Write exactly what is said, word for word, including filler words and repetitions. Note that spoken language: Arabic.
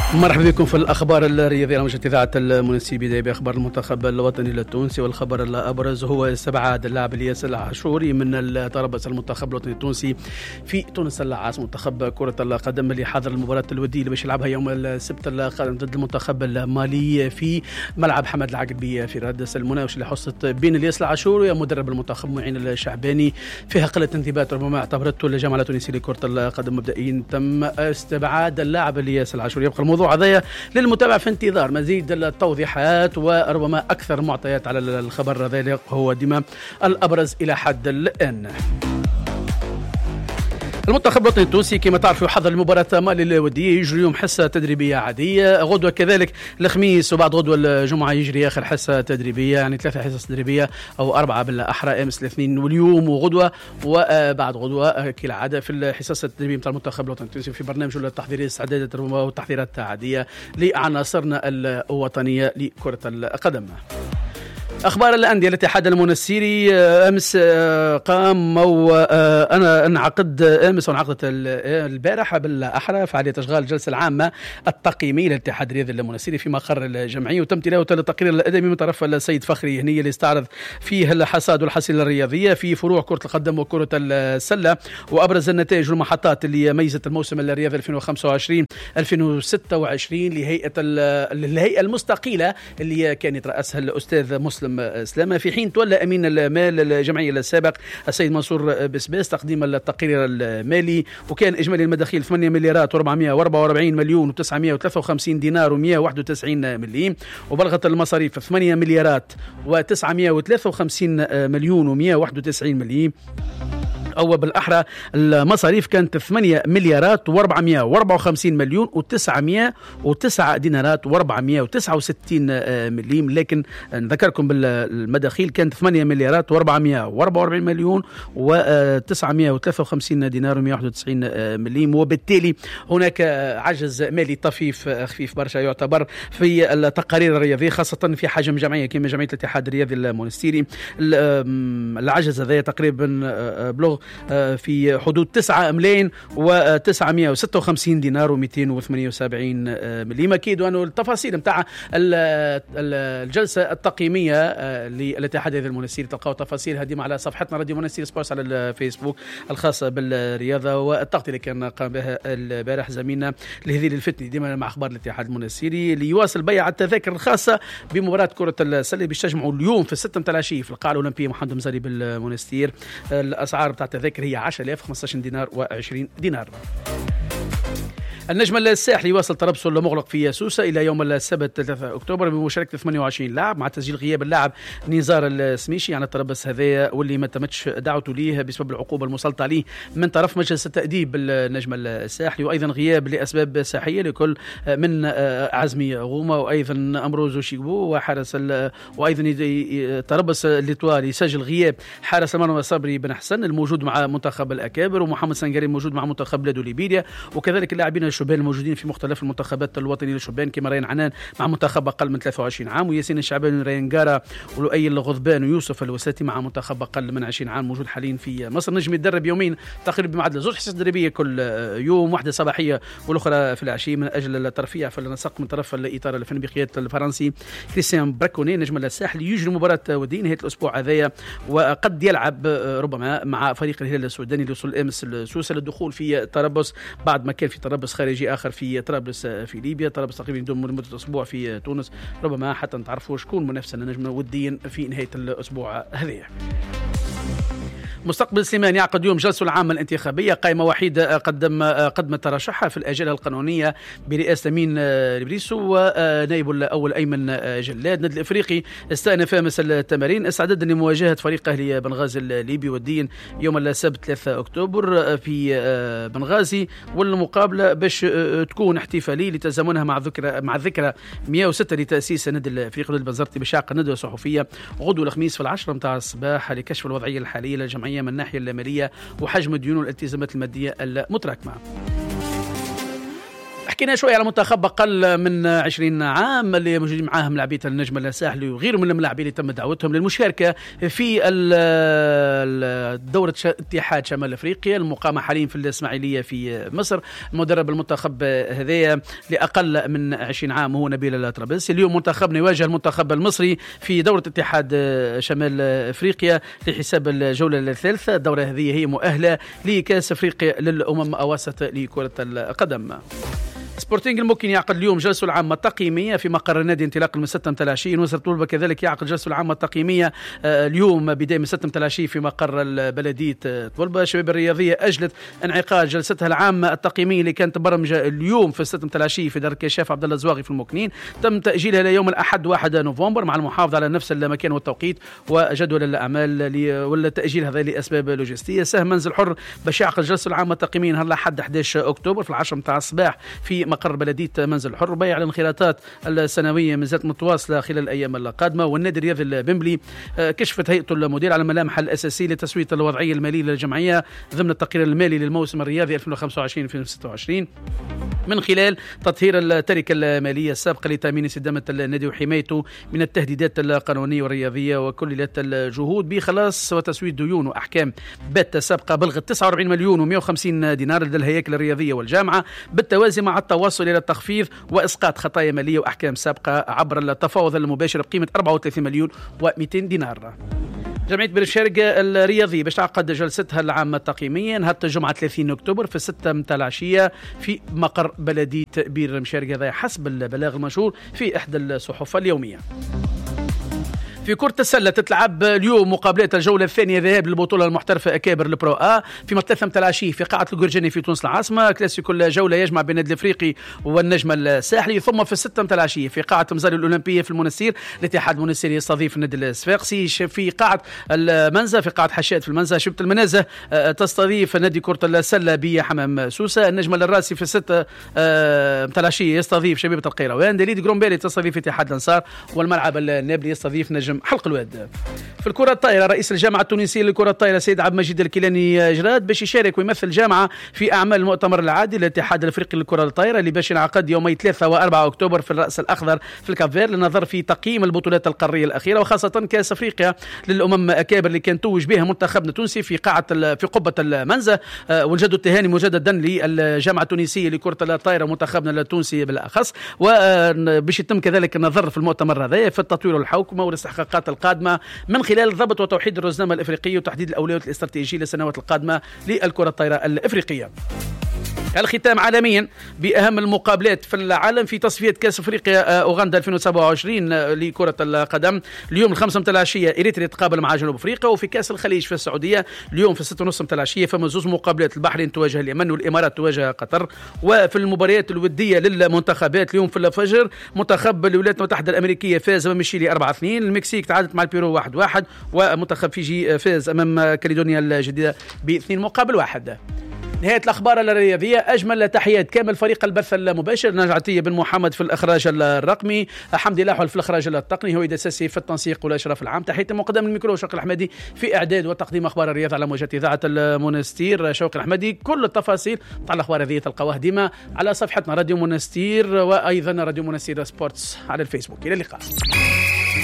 مرحبا بكم في الأخبار الرياضية على موجة إذاعة المنسي. بداية بأخبار المنتخب الوطني التونسي، والخبر الأبرز هو استبعاد اللاعب الياس العاشوري من طرابلس المنتخب الوطني التونسي في تونس العاصمة. منتخب كرة القدم اللي حاضر المباراة الودية اللي باش يلعبها يوم السبت القادم ضد المنتخب المالي في ملعب حمد العقربي في رادس. المناوشة اللي حصلت بين الياس العاشوري ومدرب المنتخب معين الشعباني فيها قلة انضباط ربما اعتبرته الجامعة التونسية لكرة القدم. مبدئيا تم استبعاد اللاعب الياس العاشوري. يبقى الموضوع هذا للمتابعة في انتظار مزيد التوضيحات وربما أكثر معطيات على الخبر هذا، هو ديما الأبرز إلى حد الآن. المنتخب الوطني التونسي كما تعرفوا يحضر لمباراة مالي الودية، يجري اليوم حصة تدريبية عادية، غدوة كذلك الخميس وبعد غدوة الجمعة يجري آخر حصة تدريبية، يعني ثلاثة حصص تدريبية أو أربعة بالأحرى، أمس الاثنين واليوم وغدوة وبعد غدوة كالعادة في الحصص التدريبية نتاع المنتخب الوطني التونسي في برنامج التحضيري استعدادات والتحضيرات عادية لعناصرنا الوطنية لكرة القدم. أخبار الأندية. الاتحاد المنستيري أمس قام أو أنا انعقد أمس وانعقدت البارحة بالأحرى فعالية إشغال الجلسة العامة التقييمية للاتحاد الرياضي المنستيري في مقر الجمعية، وتم تلاوة التقرير الأدبي من طرف السيد فخري هنية اللي استعرض فيه الحصاد والحصيلة الرياضية في فروع كرة القدم وكرة السلة، وأبرز النتائج والمحطات اللي ميزت الموسم الرياضي ألفين وخمسة وعشرين ألفين وستة وعشرين لهيئة الهيئة المستقيلة اللي كان يترأسها الأستاذ مسلم سلامة، في حين تولى أمين المال الجمعية السابق السيد منصور بسباس تقديم التقرير المالي، وكان إجمالي المداخيل ثمانية مليارات وأربعمائة وأربعة وأربعين مليون وتسعمائة وثلاثة وخمسين دينار ومائة وواحد وتسعين مليم، وبلغت المصاريف ثمانية مليارات وتسعمائة وثلاثة وخمسين مليون ومائة وواحد وتسعين مليم، أو بالأحرى المصاريف كانت ثمانية مليارات وأربعمائة وأربعة وخمسين مليون وتسعمائة وتسعة دينارات وأربعمائة وتسعة وستين مليم، لكن نذكركم بالمداخيل كانت ثمانية مليارات وأربعمائة وأربعة وأربعين مليون وتسعمائة وثلاثة وخمسين دينار ومائة وواحد وتسعين مليم، وبالتالي هناك عجز مالي طفيف خفيف برشا يعتبر في التقارير الرياضية، خاصة في حجم جمعية كما جمعية الاتحاد الرياضي المنستيري. العجز هذا تقريبا بلغ في حدود تسعة ملايين وتسعمائة وستة وخمسين دينار ومئتين وثمانية وسبعين مليم. أكيد وأنه التفاصيل متاع الجلسة التقييمية للاتحاد المنستيري تلقاو تفاصيلها ديما على صفحتنا راديو منستيري سبورتس على الفيسبوك الخاصة بالرياضة، والتغطية اللي كان قام بها البارح زميلنا الهذيل الفتني ديما مع أخبار الاتحاد المنستيري ليواصل بيع التذاكر الخاصة بمباراة كرة السلة باش تجمعوا اليوم في الستة متاع العشية في القاعة الأولمبية محمد مزاري بالمنستير. الأسعار بتاع التذاكر هي عشرة آلاف خمسة عشر دينار وعشرين دينار. النجم الساحلي يواصل تربصه المغلق في سوسة إلى يوم السبت ثلاثة أكتوبر بمشاركة ثمانية وعشرين لاعب مع تسجيل غياب اللاعب نزار السميشي عن التربص هذايا واللي ما تمتش دعوته ليه بسبب العقوبة المسلطة عليه من طرف مجلس التأديب النجم الساحلي، وأيضا غياب لأسباب صحية لكل من عزمي غومة وأيضا أمروزو شيبو وحارس وأيضا تربص الإتوالي يسجل غياب حارس المرمى صبري بن حسن الموجود مع منتخب الأكابر، ومحمد سنغاري موجود مع منتخب بلاد ليبيريا، وكذلك اللاعبين الشبان الموجودين في مختلف المنتخبات الوطنية للشبان كما ريان عنان مع منتخب أقل من ثلاثة وعشرين عام، وياسين الشعبان وريان قارة ولؤي الغضبان ويوسف الوساتي مع منتخب أقل من عشرين عام موجود حاليا في مصر. نجم يتدرب يومين تقريبا بمعدل زوج حصص تدريبية كل يوم، واحدة صباحية والأخرى في العشية من أجل الترفيه في النسق من طرف الإطار الفني بقيادة الفرنسي كريستيان براكوني. نجم الساحلي يجري مباراة ودين نهاية الأسبوع هذايا، وقد يلعب ربما مع فريق الهلال السوداني اللي وصل أمس سوسة للدخول في تربص بعد ما كان في تربص خارجي آخر في طرابلس في ليبيا. طرابلس تقريبا يدوم لمدة أسبوع في تونس، ربما حتى نتعرفوا شكون منافسنا نجم وديا في نهاية الأسبوع هذه. مستقبل سليمان يعقد يوم جلسه العامة الانتخابية، قائمة وحيدة قدم قدمت ترشحها في الأجالة القانونية برئاسة أمين البريسو ونائب الأول أيمن جلاد. النادي الإفريقي استأنف أمس التمارين استعدادا لمواجهة فريق أهلي بنغازي الليبي والدين يوم السبت ثلاثة أكتوبر في بنغازي، والمقابلة باش تكون احتفالية لتزامنها مع ذكرى مع الذكرى مئة وستة لتأسيس النادي الإفريقي. نادي بنزرتي باش يعقد ندوة صحفية غدوة الخميس في العشرة متاع الصباح لكشف الوضعية الحالية للجمعية من الناحية المالية وحجم الديون والالتزامات المادية المتراكمة. حكينا شويه على منتخب اقل من عشرين عام اللي موجودين معاهم لاعبين النجم الساحلي وغيرهم من اللاعبين اللي تم دعوتهم للمشاركه في دوره اتحاد شمال افريقيا المقامه حاليا في الاسماعيليه في مصر. مدرب المنتخب هذايا لاقل من عشرين عام هو نبيل الطرابلسي. اليوم منتخبنا يواجه المنتخب المصري في دوره اتحاد شمال افريقيا لحساب الجوله الثالثه. الدوره هذه هي مؤهله لكاس افريقيا للامم اواسط لكره القدم. سبورتينغ الممكن يعقد اليوم جلسه العامه التقييميه في مقر النادي انطلاقا من ستة متاع العشيه. نصر طلبه كذلك يعقد جلسه العامه التقييميه اليوم بدايه من ستة متاع العشيه في مقر بلديه طلبه. الشباب الرياضيه اجلت انعقاد جلستها العامه التقييميه اللي كانت برمجه اليوم في ستة متاع العشيه في دار الكشاف عبد الله الزواغي في المكنين. تم تاجيلها ليوم الاحد واحد نوفمبر مع المحافظه على نفس المكان والتوقيت وجدول الاعمال ولا تاجيل هذا لاسباب لوجستيه. سهم منزل حر باش يعقد جلسه العامه التقييميه نهار الاحد أحد عشر أكتوبر في العشرة متاع الصباح في مقر بلديه منزل الحر. بيع الانخراطات السنويه مازالت متواصله خلال الايام القادمه. والنادي الرياضي البنبلي كشفت هيئه المدير على الملامح الاساسيه لتسويه الوضعيه الماليه للجمعيه ضمن التقرير المالي للموسم الرياضي ألفين وخمسة وعشرين ألفين وستة وعشرين من خلال تطهير التركه الماليه السابقه لتامين استدامه النادي وحمايته من التهديدات القانونيه والرياضيه. وكللت الجهود بخلاص وتسويه ديون واحكام باته سابقه بلغت تسعة وأربعين مليون ومئة وخمسين دينار لدى الهياكل الرياضيه والجامعه بالتوازي مع التوصل الى التخفيض واسقاط خطايا ماليه واحكام سابقه عبر التفاوض المباشر بقيمه أربعة وثلاثين مليون ومئتين دينار. جمعية بير الشرقة الرياضية باش تعقد جلستها العامة التقييمية نهار الجمعة ثلاثين أكتوبر في ستة متاع العشية في مقر بلدية بير المشارقة هذا حسب البلاغ المنشور في إحدى الصحف اليومية. في كرة السلة تتلعب اليوم مقابلات الجولة الثانية ذهاب للبطولة المحترفة أكابر البرو آ في ثلاثة متاع العشية في قاعة الجرجاني في تونس العاصمة. كلاسيكو الجولة يجمع بين النادي الأفريقي والنجم الساحلي. ثم في الستة متاع العشية في قاعة مزار الأولمبية في المنستير الاتحاد المنستيري يستضيف النادي الصفاقسي. في قاعة المنزه في قاعة حشاد في المنزه شبة المنازه تستضيف نادي كرة السلة بحمام سوسة. النجم الراسي في الستة متاع العشية يستضيف شبيبة القيروان. دليل جرومبيري تستضيف اتحاد الأنصار. والملعب النابلي يستضيف نجم حلق الواد. في الكرة الطائرة رئيس الجامعة التونسية للكرة الطائرة سيد عبد المجيد الكيلاني جراد باش يشارك ويمثل الجامعة في أعمال المؤتمر العادي للاتحاد الأفريقي للكرة الطائرة اللي باش ينعقد يومي ثلاثة وأربعة أكتوبر في الرأس الأخضر في الكافير للنظر في تقييم البطولات القارية الأخيرة وخاصة كأس أفريقيا للأمم أكابر اللي كان توج بها منتخبنا التونسي في قاعة في قبة المنزه. ونجد التهاني مجددا للجامعة التونسية لكرة الطائرة ومنتخبنا التونسي بالأخص. وباش يتم كذلك النظر في المؤتمر هذا في التطوير والحوكمة والاستحقاقات القادمة من خلال ضبط وتوحيد الرزنامة الإفريقية وتحديد الأولويات الاستراتيجية للسنوات القادمة للكرة الطائرة الإفريقية. الختام عالميا بأهم المقابلات في العالم في تصفية كأس أفريقيا أوغندا ألفين وسبعة وعشرين لكرة القدم. اليوم الخمسة متاع العشية إريتريا تقابل مع جنوب أفريقيا. وفي كأس الخليج في السعودية اليوم في ستة ونص متاع العشية فما زوج مقابلات البحرين تواجه اليمن والإمارات تواجه قطر. وفي المباريات الودية للمنتخبات اليوم في الفجر منتخب الولايات المتحدة الأمريكية فاز أمام تشيلي أربعة اثنين. المكسيك تعادلت مع البيرو واحد واحد. ومنتخب فيجي فاز أمام كاليدونيا الجديدة باثنين مقابل واحد. نهاية الأخبار الرياضية. أجمل تحيات كامل فريق البث المباشر. نجعتية بن محمد في الإخراج الرقمي. حمدي لاحول في الإخراج التقني. هو الأساسي في التنسيق والإشراف العام. تحية مقدم الميكرو شوقي الأحمدي في إعداد وتقديم أخبار الرياضة على موجات إذاعة المنستير شوقي الأحمدي. كل التفاصيل تاع الأخبار هذه تلقاوها ديما على صفحتنا راديو منستير وأيضا راديو منستير سبورتس على الفيسبوك. إلى اللقاء.